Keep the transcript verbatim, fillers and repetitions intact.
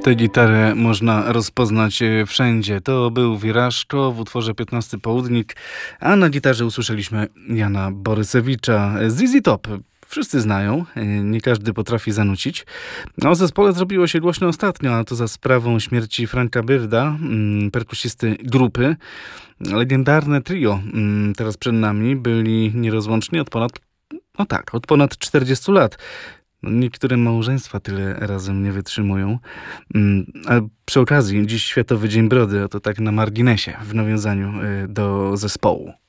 Tę gitarę można rozpoznać e, wszędzie. To był Wirażko w utworze piętnasty Południk, a na gitarze usłyszeliśmy Jana Borysewicza. Z Z Top wszyscy znają, e, nie każdy potrafi zanucić. O zespole zrobiło się głośno ostatnio, a to za sprawą śmierci Franka Byrda, mm, perkusisty grupy. Legendarne trio mm, teraz przed nami byli nierozłączni od ponad, no tak, od ponad czterdziestu lat. No, niektóre małżeństwa tyle razem nie wytrzymują. Mm, A przy okazji, dziś Światowy Dzień Brody, a to tak na marginesie, w nawiązaniu y, do zespołu.